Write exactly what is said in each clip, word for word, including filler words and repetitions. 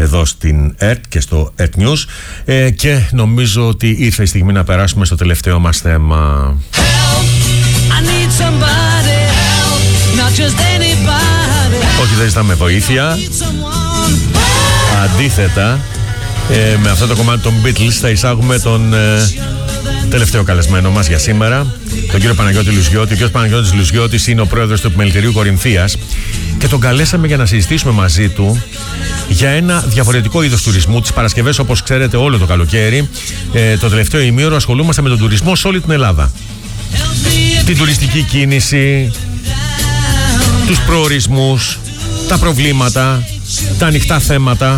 εδώ στην ΕΡΤ και στο ΕΡΤ News, ε, και νομίζω ότι ήρθε η στιγμή να περάσουμε στο τελευταίο μας θέμα. Όχι, δεν ζητάμε βοήθεια. Αντίθετα, ε, με αυτό το κομμάτι των Beatles θα εισάγουμε τον ε, τελευταίο καλεσμένο μας για σήμερα, τον κύριο Παναγιώτη Λουζιώτη. Ο κύριος Παναγιώτης Λουζιώτης είναι ο πρόεδρος του Επιμελητηρίου Κορινθίας και τον καλέσαμε για να συζητήσουμε μαζί του για ένα διαφορετικό είδος τουρισμού. Τις Παρασκευές, όπως ξέρετε, όλο το καλοκαίρι, ε, το τελευταίο ημίωρο ασχολούμαστε με τον τουρισμό σε όλη την Ελλάδα. Την τουριστική κίνηση, τους προορισμούς, τα προβλήματα, τα ανοιχτά θέματα,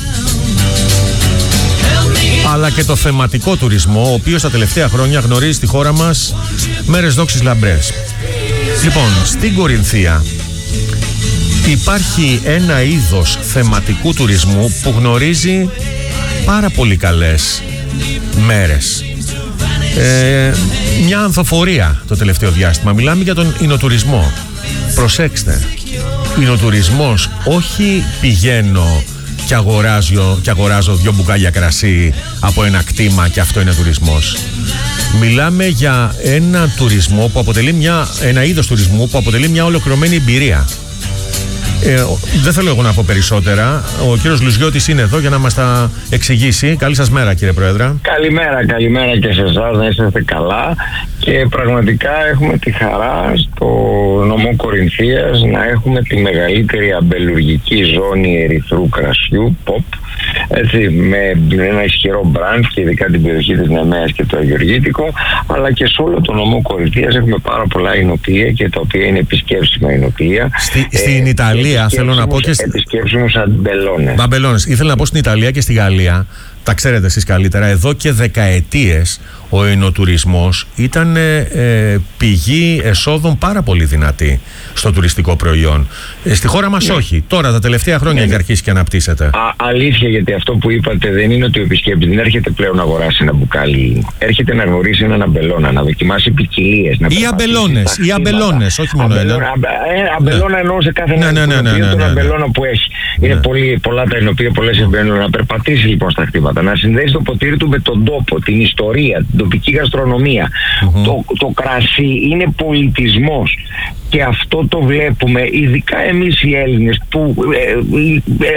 αλλά και το θεματικό τουρισμό, ο οποίος τα τελευταία χρόνια γνωρίζει στη χώρα μας μέρες δόξης λαμπρές. Λοιπόν, στην Κορινθία υπάρχει ένα είδος θεματικού τουρισμού που γνωρίζει πάρα πολύ καλές μέρες. Ε, μια ανθοφορία το τελευταίο διάστημα. Μιλάμε για τον ινοτουρισμό. Προσέξτε, ινοτουρισμός, όχι πηγαίνω και αγοράζω, και αγοράζω δύο μπουκάλια κρασί από ένα κτήμα και αυτό είναι τουρισμός. Μιλάμε για ένα τουρισμό που αποτελεί μια, ένα είδος τουρισμού που αποτελεί μια ολοκληρωμένη εμπειρία. Ε, δεν θέλω εγώ να πω περισσότερα. Ο κύριος Λουζιώτης είναι εδώ για να μας τα εξηγήσει. Καλή σας μέρα, κύριε Πρόεδρε. Καλημέρα, καλημέρα και σε εσάς, να είσαστε καλά. Και πραγματικά έχουμε τη χαρά στο νομό Κορινθίας να έχουμε τη μεγαλύτερη αμπελουργική ζώνη ερυθρού κρασιού, pop, έτσι, με ένα ισχυρό μπραντ και ειδικά την περιοχή της Νεμαίας και το Αγιοργίτικο, αλλά και σε όλο το νομό Κορινθίας έχουμε πάρα πολλά εινοποιεία και τα οποία είναι επισκέψιμα εινοποιεία. Στη, ε, στην Ιταλία θέλω να πω και... Επισκέψιμους αμπελώνες. Αμπελώνες. Ήθελα να πω στην Ιταλία και στη Γαλλία, τα ξέρετε εσείς καλύτερα, εδώ και δεκαετίες ο εινοτουρισμός ήταν ε, πηγή εσόδων πάρα πολύ δυνατή στο τουριστικό προϊόν. Ε, στη χώρα μας, ναι, όχι. Τώρα τα τελευταία χρόνια, ναι, έχει αρχίσει και αναπτύσσεται. Α, αλήθεια, γιατί αυτό που είπατε δεν είναι ότι ο επισκέπτης δεν έρχεται πλέον να αγοράσει ένα μπουκάλι. Έρχεται να γνωρίσει έναν αμπελώνα, να δοκιμάσει ποικιλίες. Ή αμπελώνες, ή αμπελώνες, όχι μόνο ένα. Αμπελώνα εννοώ σε κάθε ένα, ναι, ναι, ναι, ναι, τον αμπελώνα που έχει. Είναι ναι. πολύ, πολλά τα ενωπία, πολλές εμπελώνα. Να περπατήσει λοιπόν στα χτήματα, να συνδέσει το ποτήρι του με τον τόπο, την ιστορία, την τοπική γαστρονομία. Mm-hmm. Το, το κρασί είναι πολιτισμός και αυτό το βλέπουμε, ειδικά εμείς οι Έλληνες που ε, ε,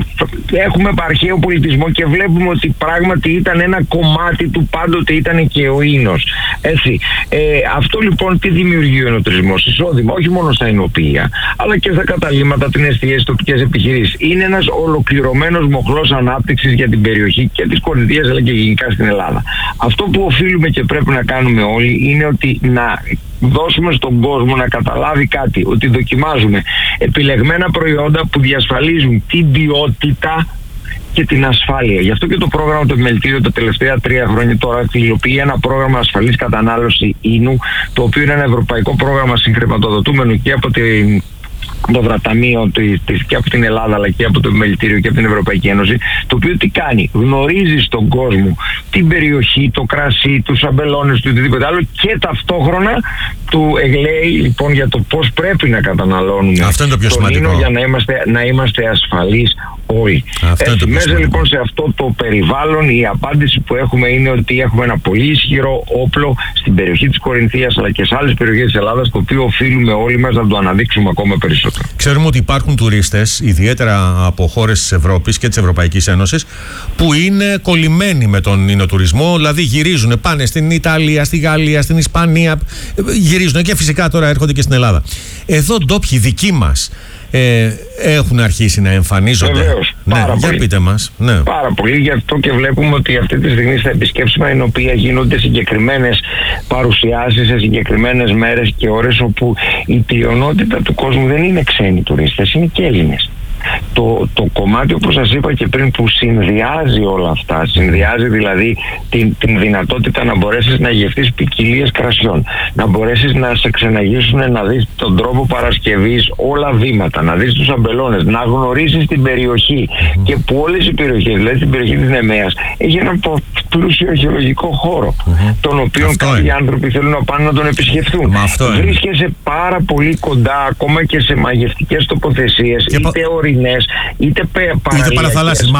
ε, έχουμε αρχαίο πολιτισμό και βλέπουμε ότι πράγματι ήταν ένα κομμάτι του, πάντοτε ήταν και ο ίνος. Έτσι, ε, αυτό λοιπόν τι δημιουργεί ο εινοτουρισμός? Εισόδημα, όχι μόνο στα εινοποιεία, αλλά και στα καταλύματα, την εστίαση, τοπικές επιχειρήσεις. Είναι ένας ολοκληρωμένος μοχλός ανάπτυξης για την περιοχή και της Κορινθίας αλλά και γενικά στην Ελλάδα. Αυτό που οφείλουμε και πρέπει να κάνουμε όλοι είναι ότι να δώσουμε στον κόσμο να καταλάβει κάτι, ότι δοκιμάζουμε επιλεγμένα προϊόντα που διασφαλίζουν την ποιότητα και την ασφάλεια. Γι' αυτό και το πρόγραμμα του Επιμελητηρίου τα τελευταία τρία χρόνια τώρα υλοποιεί ένα πρόγραμμα ασφαλής κατανάλωση ίνου, το οποίο είναι ένα ευρωπαϊκό πρόγραμμα συγχρηματοδοτούμενο και από την το Δραταμείο και από την Ελλάδα αλλά και από το Επιμελητήριο και από την Ευρωπαϊκή Ένωση, το οποίο τι κάνει? Γνωρίζει στον κόσμο την περιοχή, το κρασί, τους αμπελώνες του, οτιδήποτε άλλο, και ταυτόχρονα του εγλέει λοιπόν για το πώς πρέπει να καταναλώνουμε. Αυτό είναι το πιο σημαντικό. Ίνο, για να είμαστε, να είμαστε ασφαλείς όλοι. Έτσι, μέσα σημαντικό. Λοιπόν σε αυτό το περιβάλλον η απάντηση που έχουμε είναι ότι έχουμε ένα πολύ ισχυρό όπλο στην περιοχή της Κορινθίας αλλά και σε άλλες περιοχές της Ελλάδας, το οποίο οφείλουμε όλοι μας να το αναδείξουμε ακόμα περισσότερο. Ξέρουμε ότι υπάρχουν τουρίστες, ιδιαίτερα από χώρες της Ευρώπης και της Ευρωπαϊκής Ένωσης, που είναι κολλημένοι με τον ινοτουρισμό, δηλαδή γυρίζουν, πάνε στην Ιταλία, στη Γαλλία, στην Ισπανία, γυρίζουν και φυσικά τώρα έρχονται και στην Ελλάδα. Εδώ ντόπιοι δικοί μας ε, έχουν αρχίσει να εμφανίζονται. Βεβαίως, πάρα ναι, πολύ. Για πείτε μας. Ναι. Πάρα πολύ, γι' αυτό και βλέπουμε ότι αυτή τη στιγμή στα επισκέψιμα είναι οποία γίνονται συγκεκριμένες παρουσιάσεις σε συγκεκριμένες μέρες και ώρες, όπου η πλειονότητα του κόσμου δεν είναι ξένοι τουρίστες, είναι και Έλληνες. Το, το κομμάτι, όπως σας είπα και πριν, που συνδυάζει όλα αυτά, συνδυάζει δηλαδή την, την δυνατότητα να μπορέσεις να γευτείς ποικιλίες κρασιών, να μπορέσεις να σε ξεναγήσουν, να δεις τον τρόπο παρασκευής, όλα βήματα, να δεις τους αμπελώνες, να γνωρίσεις την περιοχή, mm. και που όλες οι περιοχές, δηλαδή την περιοχή της Νεμαίας, έχει έναν πλούσιο αρχαιολογικό χώρο, mm-hmm. τον οποίο κάποιοι είναι. άνθρωποι θέλουν να πάνε να τον επισκεφθούν. Βρίσκεσαι πάρα πολύ κοντά, ακόμα και σε μαγευτικές τοποθεσίες, είτε ορεινές, είτε παραλιακές, είτε παραθαλάσσιες.